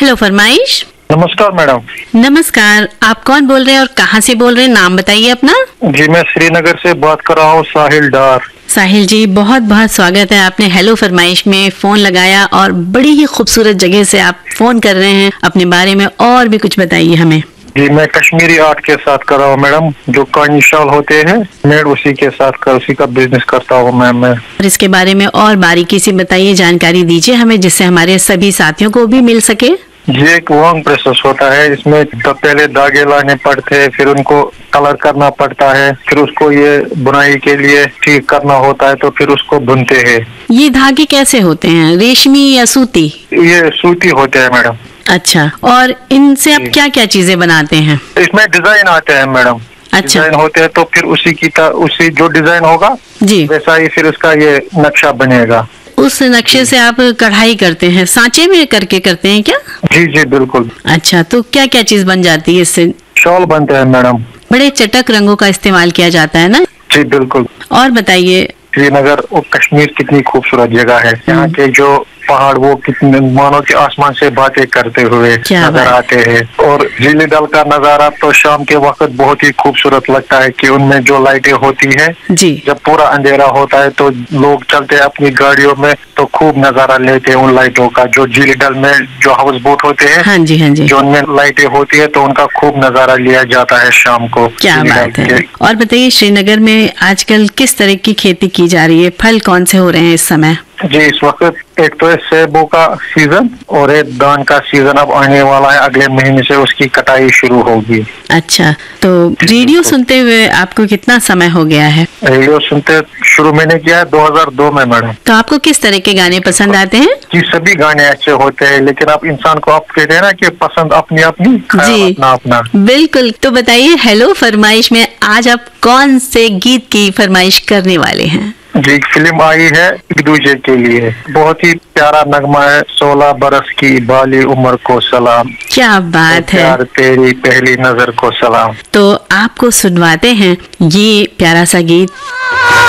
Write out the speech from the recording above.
Hello फरमाइश। नमस्कार madam. नमस्कार, आप कौन बोल रहे हैं और कहाँ से बोल रहे हैं? नाम बताइए अपना। जी मैं श्रीनगर से बात कर रहा हूँ, साहिल डार। साहिल जी, बहुत बहुत स्वागत है, आपने हेलो फरमाइश में फोन लगाया और बड़ी ही खूबसूरत जगह से आप फोन कर रहे हैं। अपने बारे में और भी कुछ बताइए हमें। जी मैं कश्मीरी आर्ट के साथ कर रहा हूँ मैडम, जो कानी शाल होते हैं मैं उसी के साथ उसी का बिजनेस करता हूँ मैम मैं। और इसके बारे में और बारीकी से बताइए, जानकारी दीजिए हमें, जिससे हमारे सभी साथियों को भी मिल सके। ये एक लॉन्ग प्रोसेस होता है, इसमें तो पहले धागे लाने पड़ते हैं, फिर उनको कलर करना पड़ता है, फिर उसको ये बुनाई के लिए ठीक करना होता है, तो फिर उसको बुनते हैं। ये धागे कैसे होते हैं, रेशमी या सूती? ये सूती होते हैं मैडम। अच्छा, और इनसे आप क्या क्या चीजें बनाते हैं? इसमें डिजाइन आते हैं मैडम। अच्छा। डिजाइन होते हैं तो फिर उसी जो डिजाइन होगा जी, वैसा ही फिर उसका ये नक्शा बनेगा। उस नक्शे से आप कढ़ाई करते हैं, सांचे में करके करते हैं क्या? जी जी बिल्कुल। अच्छा, तो क्या क्या चीज बन जाती है इससे? शॉल बनते हैं मैडम। बड़े चटक रंगों का इस्तेमाल किया जाता है ना? जी बिल्कुल। और बताइए। श्रीनगर और कश्मीर कितनी खूबसूरत जगह है। यहाँ के जो पहाड़ वो कितने मानो कि आसमान से बातें करते हुए क्या नजर बात। आते हैं। और झीली डल का नजारा तो शाम के वक्त बहुत ही खूबसूरत लगता है कि उनमें जो लाइटें होती है, जी, जब पूरा अंधेरा होता है तो लोग चलते हैं अपनी गाड़ियों में तो खूब नजारा लेते हैं उन लाइटों का। जो झीली डल में जो हाउस बोट होते हैं, हाँ जी, हाँ जी, जो उनमें लाइटें होती है तो उनका खूब नजारा लिया जाता है शाम को। क्या झीली बात डल है। के। और बताइए, श्रीनगर में आजकल किस तरह की खेती की जा रही है? फल कौन से हो रहे हैं इस समय? जी इस वक्त एक तो है सेबों का सीजन और एक धान का सीजन अब आने वाला है, अगले महीने से उसकी कटाई शुरू होगी। अच्छा, तो रेडियो सुनते हुए आपको कितना समय हो गया है? रेडियो सुनते शुरू मैंने किया है 2002 में मैडम। तो आपको किस तरह के गाने पसंद आते हैं? जी सभी गाने अच्छे होते हैं, लेकिन आप इंसान को आप कहते हैं ना कि पसंद अपनी अपनी, ख्याल जी अपना अपना। बिल्कुल। तो बताइए, हेलो फरमाइश में आज आप कौन से गीत की फरमाइश करने वाले हैं? जी फिल्म आई है एक दूजे के लिए, बहुत ही प्यारा नगमा है। 16 बरस की बाली उम्र को सलाम, क्या बात है। प्यार तेरी पहली नजर को सलाम। तो आपको सुनवाते हैं ये प्यारा सा गीत।